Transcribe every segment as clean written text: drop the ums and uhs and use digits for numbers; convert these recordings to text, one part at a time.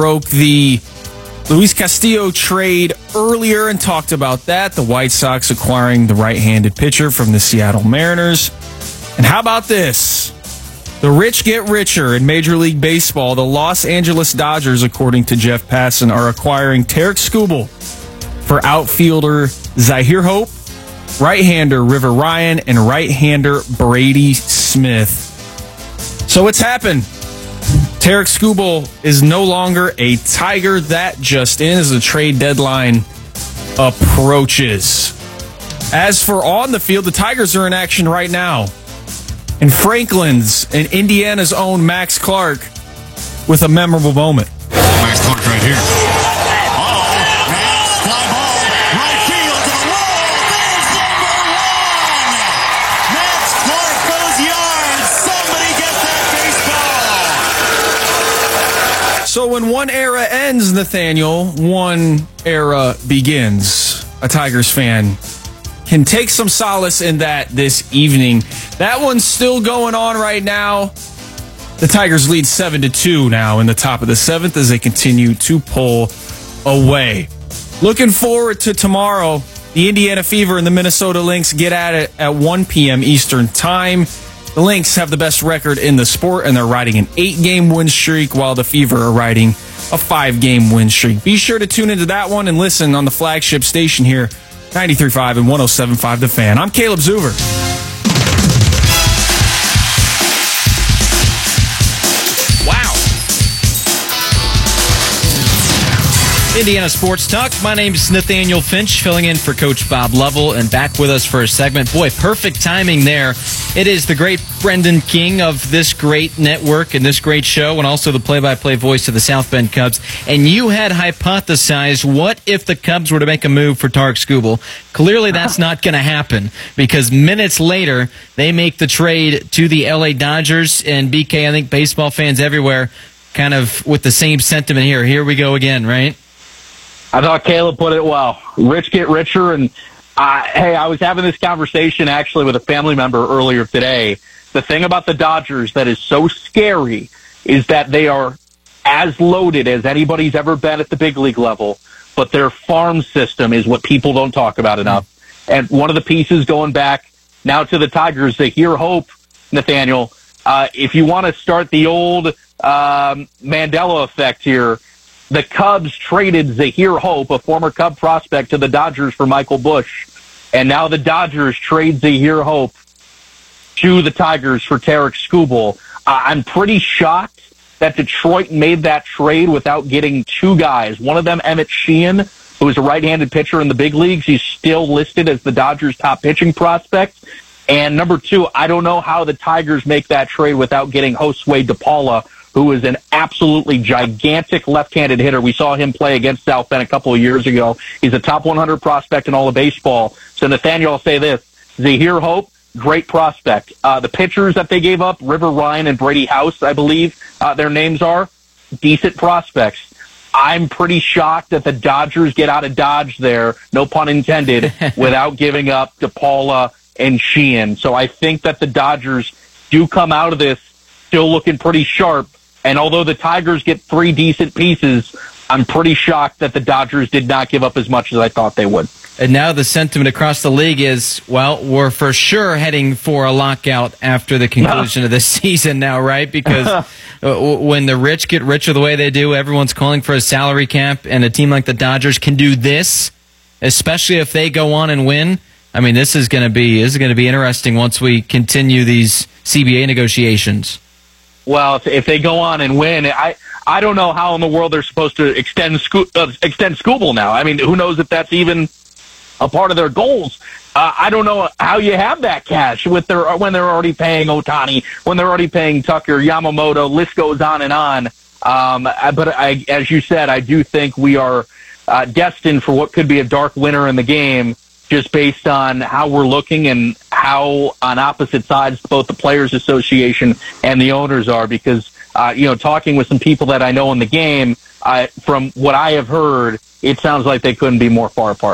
broke the Luis Castillo trade earlier and talked about that. The White Sox acquiring the right-handed pitcher from the Seattle Mariners. And how about this? The rich get richer in Major League Baseball. The Los Angeles Dodgers, according to Jeff Passan, are acquiring Tarik Skubal for outfielder Zahir Hope, right-hander River Ryan, and right-hander Brady Smith. So it's happened. Tarik Skubal is no longer a Tiger. That just in as the trade deadline approaches. As for on the field, the Tigers are in action right now. And Franklin's and Indiana's own Max Clark with a memorable moment. Max Clark right here. Fly ball, right field to the wall. There's number one. Max Clark goes yards. Somebody get that baseball. So when one era ends, Nathaniel, one era begins. A Tigers fan can take some solace in that this evening. That one's still going on right now. The Tigers lead 7-2 now in the top of the seventh as they continue to pull away. Looking forward to tomorrow. The Indiana Fever and the Minnesota Lynx get at it at 1 p.m. Eastern Time. The Lynx have the best record in the sport, and they're riding an 8-game win streak, while the Fever are riding a 5-game win streak. Be sure to tune into that one and listen on the flagship station here, 93.5 and 107.5 The Fan. I'm Caleb Zuber. Wow. Indiana Sports Talk. My name's Nathaniel Finch, filling in for Coach Bob Lovell, and back with us for a segment. Boy, perfect timing there. It is the great Brendan King of this great network and this great show, and also the play-by-play voice of the South Bend Cubs. And you had hypothesized, what if the Cubs were to make a move for Tarik Skubal? Clearly that's not going to happen, because minutes later, they make the trade to the LA Dodgers. And BK, I think baseball fans everywhere kind of with the same sentiment here. Here we go again, right? I thought Caleb put it well. Rich get richer, and hey, I was having this conversation actually with a family member earlier today. The thing about the Dodgers that is so scary is that they are as loaded as anybody's ever been at the big league level, but their farm system is what people don't talk about enough. And one of the pieces going back now to the Tigers, Zahir Hope, Nathaniel, if you want to start the old Mandela effect here, the Cubs traded Zahir Hope, a former Cub prospect, to the Dodgers for Michael Busch. And now the Dodgers trade Zahir Hope to the Tigers for Tarik Skubal. I'm pretty shocked that Detroit made that trade without getting two guys. One of them, Emmett Sheehan, who is a right-handed pitcher in the big leagues. He's still listed as the Dodgers' top pitching prospect. And number two, I don't know how the Tigers make that trade without getting Josue DePaula, who is an absolutely gigantic left-handed hitter. We saw him play against South Bend a couple of years ago. He's a top 100 prospect in all of baseball. So, Nathaniel, I'll say this. Zahir Hope, great prospect. The pitchers that they gave up, River Ryan and Brady House, I believe their names are, decent prospects. I'm pretty shocked that the Dodgers get out of Dodge there, no pun intended, without giving up DePaula and Sheehan. So I think that the Dodgers do come out of this still looking pretty sharp. And although the Tigers get three decent pieces, I'm pretty shocked that the Dodgers did not give up as much as I thought they would. And now the sentiment across the league is, well, we're for sure heading for a lockout after the conclusion of the season now, right? Because when the rich get richer the way they do, everyone's calling for a salary cap, and a team like the Dodgers can do this, especially if they go on and win. I mean, this is going to be interesting once we continue these CBA negotiations. Well, if they go on and win, I don't know how in the world they're supposed to extend Skubal now. I mean, who knows if that's even a part of their goals. I don't know how you have that cash when they're already paying Ohtani, when they're already paying Tucker, Yamamoto, list goes on and on. But as you said, I do think we are destined for what could be a dark winter in the game, just based on how we're looking and how on opposite sides both the Players Association and the owners are. Because, talking with some people that I know in the game, from what I have heard, it sounds like they couldn't be more far apart.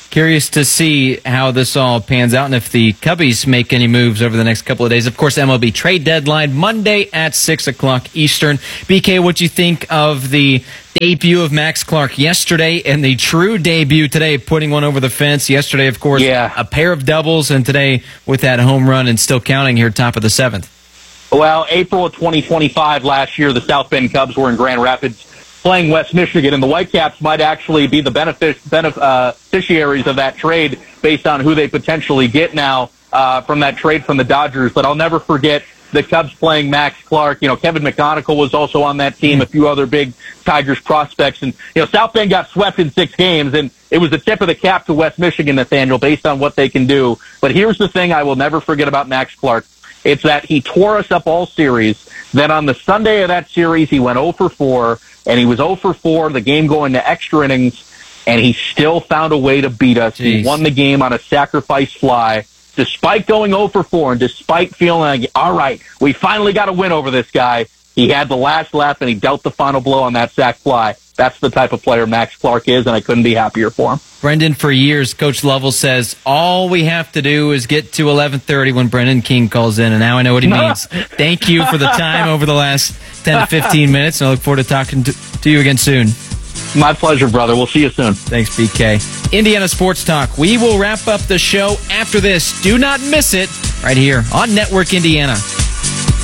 Curious to see how this all pans out and if the Cubbies make any moves over the next couple of days. Of course, MLB trade deadline Monday at 6 o'clock Eastern. BK, what do you think of the debut of Max Clark yesterday and the true debut today, putting one over the fence? Yesterday, of course, a pair of doubles, and today with that home run and still counting here, top of the 7th. Well, April of 2025 last year, the South Bend Cubs were in Grand Rapids playing West Michigan, and the Whitecaps might actually be the beneficiaries of that trade based on who they potentially get now from that trade from the Dodgers. But I'll never forget the Cubs playing Max Clark. Kevin McConaughey was also on that team, a few other big Tigers prospects. And, South Bend got swept in 6 games, and it was the tip of the cap to West Michigan, Nathaniel, based on what they can do. But here's the thing I will never forget about Max Clark. It's that he tore us up all series. Then on the Sunday of that series, he went 0 for 4, and he was 0 for 4, the game going to extra innings, and he still found a way to beat us. Jeez. He won the game on a sacrifice fly, despite going 0 for 4, and despite feeling like, all right, we finally got a win over this guy. He had the last laugh, and he dealt the final blow on that sac fly. That's the type of player Max Clark is, and I couldn't be happier for him. Brendan, for years, Coach Lovell says, all we have to do is get to 11:30 when Brendan King calls in, and now I know what he means. Thank you for the time over the last 10 to 15 minutes, and I look forward to talking to you again soon. My pleasure, brother. We'll see you soon. Thanks, BK. Indiana Sports Talk. We will wrap up the show after this. Do not miss it right here on Network Indiana.